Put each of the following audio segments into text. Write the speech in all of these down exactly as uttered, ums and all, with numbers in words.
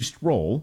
East role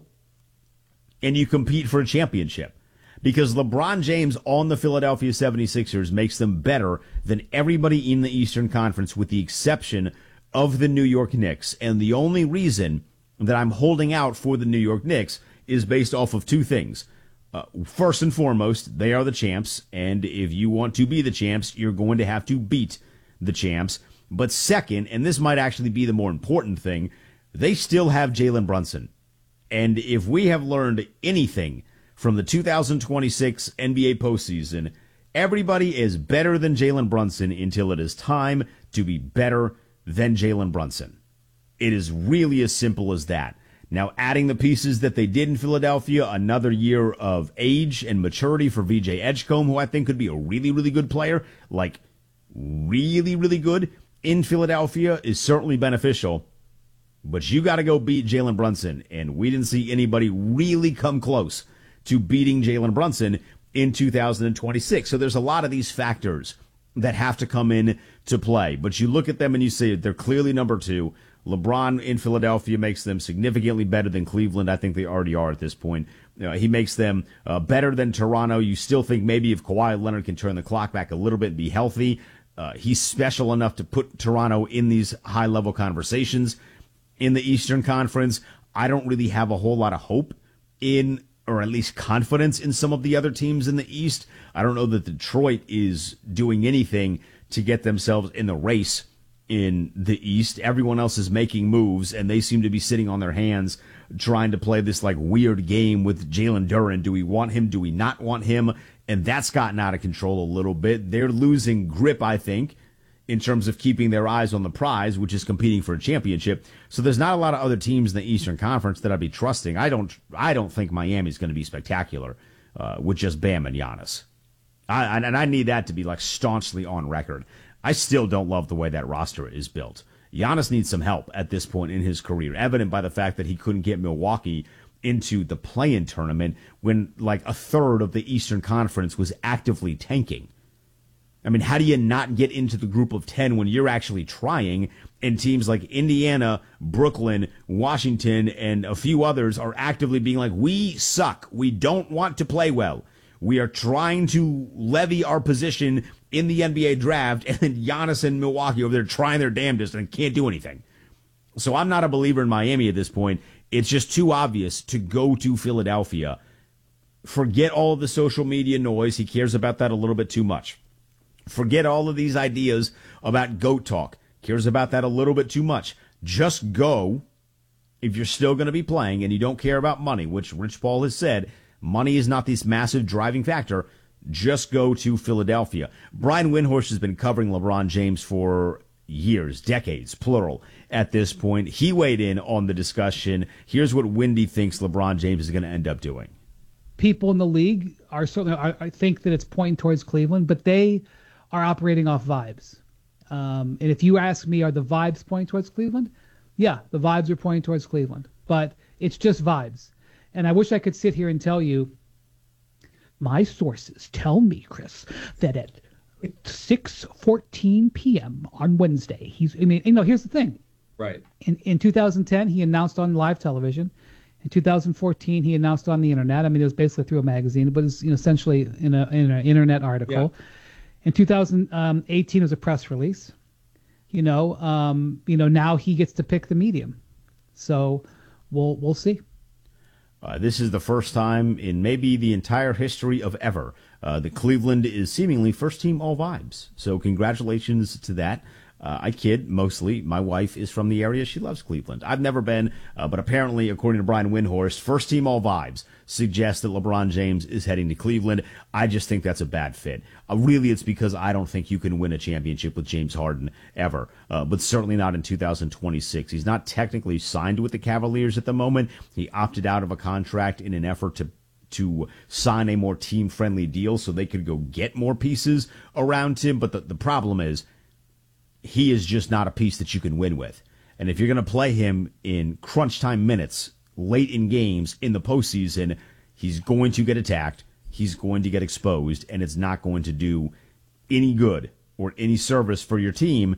and you compete for a championship. Because LeBron James on the Philadelphia seventy-sixers makes them better than everybody in the Eastern Conference with the exception of the New York Knicks. And the only reason that I'm holding out for the New York Knicks is based off of two things. Uh, first and foremost, they are the champs, and if you want to be the champs, you're going to have to beat the champs. But second, and this might actually be the more important thing, they still have Jalen Brunson. And if we have learned anything from the two thousand twenty-six N B A postseason, everybody is better than Jalen Brunson until it is time to be better than Jalen Brunson. It is really as simple as that. Now, adding the pieces that they did in Philadelphia, another year of age and maturity for V J Edgecombe, who I think could be a really, really good player, like really, really good in Philadelphia, is certainly beneficial. But you got to go beat Jalen Brunson, and we didn't see anybody really come close to beating Jalen Brunson in two thousand twenty-six. So there's a lot of these factors that have to come in to play. But you look at them and you say they're clearly number two. LeBron in Philadelphia makes them significantly better than Cleveland. I think they already are at this point. Uh, he makes them uh, better than Toronto. You still think maybe if Kawhi Leonard can turn the clock back a little bit and be healthy, uh, he's special enough to put Toronto in these high-level conversations. In the Eastern Conference, I don't really have a whole lot of hope in, or at least confidence in some of the other teams in the East. I don't know that Detroit is doing anything to get themselves in the race in the East. Everyone else is making moves, and they seem to be sitting on their hands trying to play this like weird game with Jalen Duren. Do we want him? Do we not want him? And that's gotten out of control a little bit. They're losing grip, I think, in terms of keeping their eyes on the prize, which is competing for a championship. So there's not a lot of other teams in the Eastern Conference that I'd be trusting. I don't I don't think Miami's going to be spectacular uh, with just Bam and Giannis. I, and I need that to be like staunchly on record. I still don't love the way that roster is built. Giannis needs some help at this point in his career, evident by the fact that he couldn't get Milwaukee into the play-in tournament when like a third of the Eastern Conference was actively tanking. I mean, how do you not get into the group of ten when you're actually trying, and teams like Indiana, Brooklyn, Washington, and a few others are actively being like, we suck. We don't want to play well. We are trying to levy our position in the N B A draft, and then Giannis and Milwaukee over there trying their damnedest and can't do anything. So I'm not a believer in Miami at this point. It's just too obvious to go to Philadelphia. Forget all of the social media noise. He cares about that a little bit too much. Forget all of these ideas about GOAT talk. Cares about that a little bit too much. Just go, if you're still going to be playing and you don't care about money, which Rich Paul has said, money is not this massive driving factor. Just go to Philadelphia. Brian Windhorst has been covering LeBron James for years, decades, plural, at this point. He weighed in on the discussion. Here's what Windy thinks LeBron James is going to end up doing. People in the league are certainly, I, I think that it's pointing towards Cleveland, but they are operating off vibes. Um, and if you ask me, are the vibes pointing towards Cleveland? Yeah, the vibes are pointing towards Cleveland, but it's just vibes. And I wish I could sit here and tell you, my sources tell me, Chris, that at six fourteen p.m. on Wednesday, he's, I mean, you know, here's the thing. Right. In in two thousand ten, he announced on live television. In two thousand fourteen, he announced on the internet. I mean, it was basically through a magazine, but it's, you know, essentially in a in an internet article. Yeah. In two thousand eighteen, it was a press release. You know, um, you know, now he gets to pick the medium. So we'll we'll see. Uh, this is the first time in maybe the entire history of ever uh, that Cleveland is seemingly first team all vibes. So congratulations to that. Uh, I kid, mostly. My wife is from the area. She loves Cleveland. I've never been, uh, but apparently, according to Brian Windhorst, first team all vibes suggests that LeBron James is heading to Cleveland. I just think that's a bad fit. Uh, really, it's because I don't think you can win a championship with James Harden ever, uh, but certainly not in two thousand twenty-six. He's not technically signed with the Cavaliers at the moment. He opted out of a contract in an effort to to sign a more team-friendly deal so they could go get more pieces around him. But the, the problem is, he is just not a piece that you can win with. And if you're going to play him in crunch time minutes, late in games, in the postseason, he's going to get attacked, he's going to get exposed, and it's not going to do any good or any service for your team.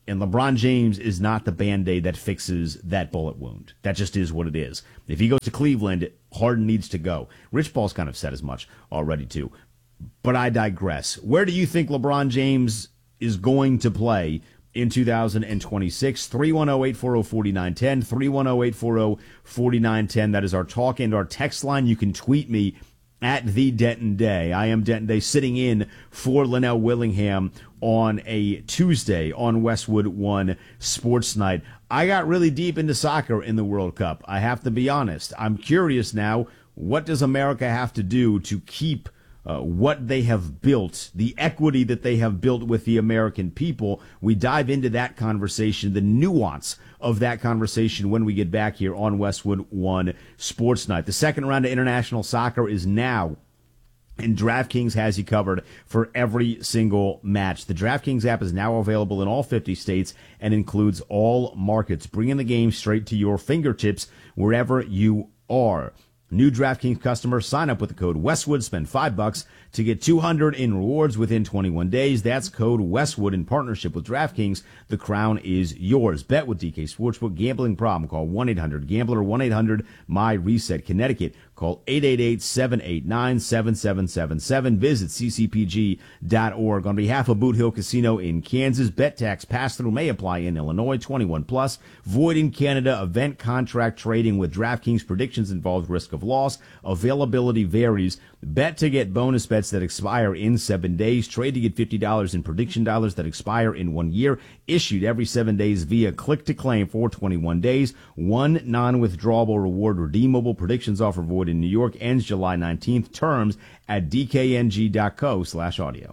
And LeBron James is not the Band-Aid that fixes that bullet wound. That just is what it is. If he goes to Cleveland, Harden needs to go. Rich Paul's kind of said as much already, too. But I digress. Where do you think LeBron James is going to play in two thousand twenty-six? three one zero, eight four zero, four nine one zero, three one zero, eight four zero, four nine one zero. That is our talk and our text line. You can tweet me at the Denton Day. I am Denton Day, sitting in for Linnell Willingham on a Tuesday on Westwood One Sports Night. I got really deep into soccer in the World Cup. I have to be honest. I'm curious now, what does America have to do to keep uh, what they have built, the equity that they have built with the American people? We dive into that conversation, the nuance of that conversation, when we get back here on Westwood One Sports Night. The second round of international soccer is now, and DraftKings has you covered for every single match. The DraftKings app is now available in all fifty states and includes all markets, bringing the game straight to your fingertips wherever you are. New DraftKings customers sign up with the code Westwood, spend five bucks to get two hundred in rewards within twenty-one days. That's code Westwood in partnership with DraftKings. The crown is yours. Bet with D K Sportsbook. Gambling problem? Call one eight hundred gambler, one eight hundred M Y reset. Connecticut, call eight eight eight, seven eight nine, seven seven seven seven. Visit c c p g dot org. On behalf of Boot Hill Casino in Kansas, bet tax pass-through may apply in Illinois. twenty-one plus. Void in Canada. Event contract trading with DraftKings. Predictions involve risk of loss. Availability varies. Bet to get bonus bets that expire in seven days. Trade to get fifty dollars in prediction dollars that expire in one year. Issued every seven days via click to claim for twenty-one days. One non-withdrawable reward redeemable. Predictions offer void in New York. Ends July nineteenth. Terms at d k n g dot co slash audio.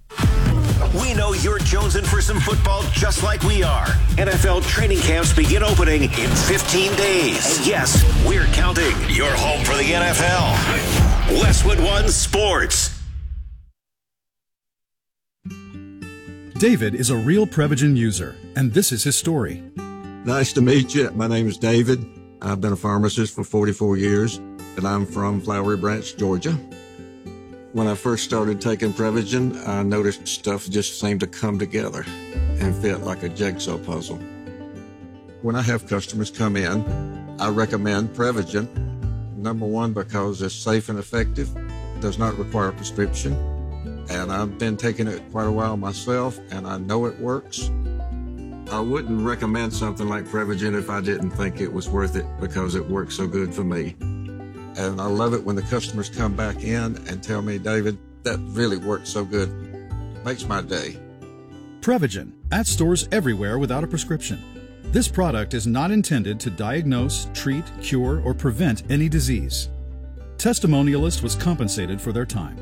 We know you're jonesing for some football just like we are. N F L training camps begin opening in fifteen days. And yes, we're counting. You're home for the N F L. Westwood One Sports. David is a real Prevagen user, and this is his story. Nice to meet you. My name is David. I've been a pharmacist for forty-four years, and I'm from Flowery Branch, Georgia. When I first started taking Prevagen, I noticed stuff just seemed to come together and fit like a jigsaw puzzle. When I have customers come in, I recommend Prevagen. Number one, because it's safe and effective, does not require a prescription, and I've been taking it quite a while myself, and I know it works. I wouldn't recommend something like Prevagen if I didn't think it was worth it, because it works so good for me. And I love it when the customers come back in and tell me, David, that really worked so good. Makes my day. Prevagen, at stores everywhere without a prescription. This product is not intended to diagnose, treat, cure, or prevent any disease. Testimonialist was compensated for their time.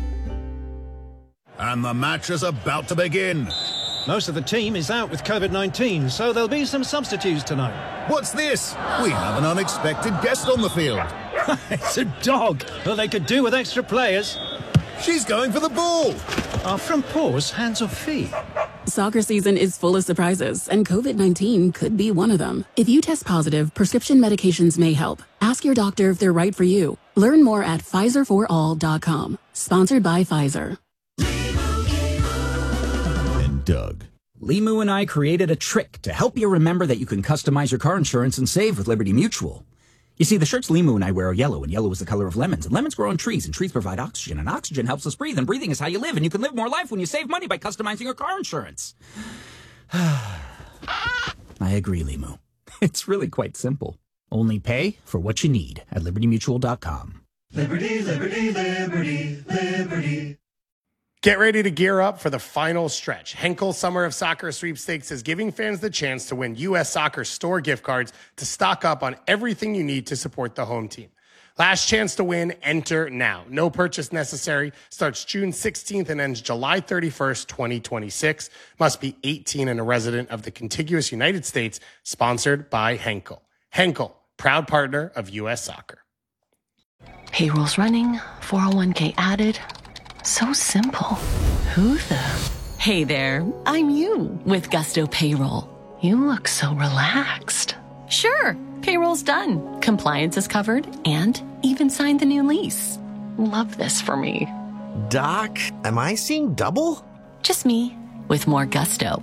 And the match is about to begin. Most of the team is out with COVID nineteen, so there'll be some substitutes tonight. What's this? We have an unexpected guest on the field. It's a dog. Well, they could do with extra players. She's going for the ball. Are front paws hands or feet? Soccer season is full of surprises, and COVID nineteen could be one of them. If you test positive, prescription medications may help. Ask your doctor if they're right for you. Learn more at Pfizer for all dot com. Sponsored by Pfizer. And Doug. Limu and I created a trick to help you remember that you can customize your car insurance and save with Liberty Mutual. You see, the shirts Limu and I wear are yellow, and yellow is the color of lemons, and lemons grow on trees, and trees provide oxygen, and oxygen helps us breathe, and breathing is how you live, and you can live more life when you save money by customizing your car insurance. I agree, Limu. It's really quite simple. Only pay for what you need at liberty mutual dot com. Liberty, liberty, liberty, liberty. Get ready to gear up for the final stretch. Henkel Summer of Soccer Sweepstakes is giving fans the chance to win U S Soccer store gift cards to stock up on everything you need to support the home team. Last chance to win, enter now. No purchase necessary. Starts June sixteenth and ends July thirty-first, twenty twenty-six. Must be eighteen and a resident of the contiguous United States. Sponsored by Henkel. Henkel, proud partner of U S Soccer. Payroll's running, four oh one k added. So simple. Who the? Hey there, I'm you with Gusto Payroll. You look so relaxed. Sure, payroll's done. Compliance is covered and even signed the new lease. Love this for me. Doc, am I seeing double? Just me with more gusto.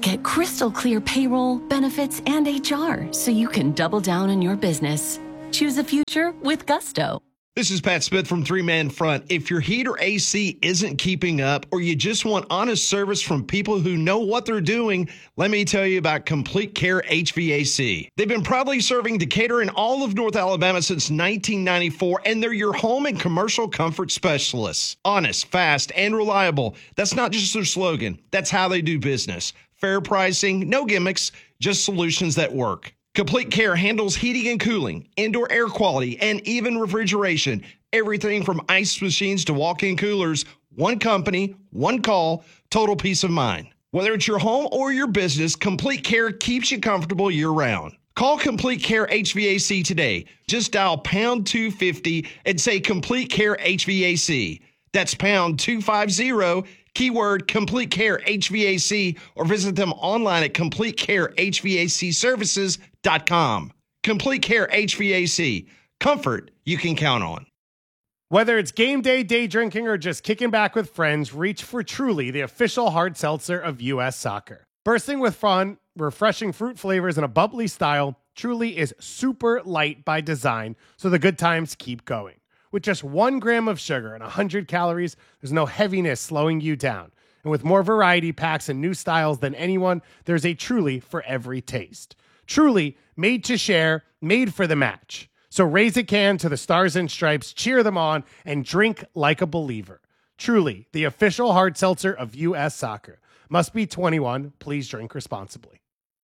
Get crystal clear payroll, benefits, and H R so you can double down on your business. Choose a future with Gusto. This is Pat Smith from Three Man Front. If your heat or A C isn't keeping up, or you just want honest service from people who know what they're doing, let me tell you about Complete Care H V A C. They've been proudly serving Decatur and all of North Alabama since nineteen ninety-four, and they're your home and commercial comfort specialists. Honest, fast, and reliable. That's not just their slogan. That's how they do business. Fair pricing, no gimmicks, just solutions that work. Complete Care handles heating and cooling, indoor air quality, and even refrigeration. Everything from ice machines to walk-in coolers. One company, one call, total peace of mind. Whether it's your home or your business, Complete Care keeps you comfortable year-round. Call Complete Care H V A C today. Just dial pound two fifty and say Complete Care H V A C. That's pound two fifty, keyword Complete Care H V A C, or visit them online at complete care h v a c services dot com. Complete Care H V A C. Comfort you can count on. Whether it's game day, day drinking, or just kicking back with friends, reach for Truly, the official hard seltzer of U S Soccer. Bursting with fun, refreshing fruit flavors, and a bubbly style, Truly is super light by design, so the good times keep going. With just one gram of sugar and one hundred calories, there's no heaviness slowing you down. And with more variety packs and new styles than anyone, there's a Truly for every taste. Truly, made to share, made for the match. So raise a can to the Stars and Stripes, cheer them on, and drink like a believer. Truly, the official hard seltzer of U S Soccer. Must be twenty-one. Please drink responsibly.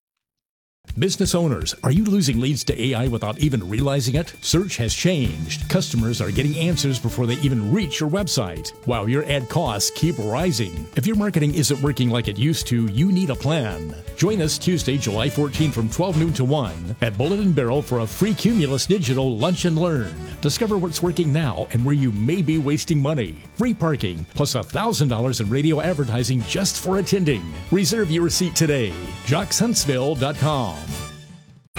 Business owners, are you losing leads to A I without even realizing it? Search has changed. Customers are getting answers before they even reach your website, while your ad costs keep rising. If your marketing isn't working like it used to, you need a plan. Join us Tuesday, July fourteenth from twelve noon to one at Bullet and Barrel for a free Cumulus Digital Lunch and Learn. Discover what's working now and where you may be wasting money. Free parking, plus one thousand dollars in radio advertising just for attending. Reserve your seat today. jocks huntsville dot com.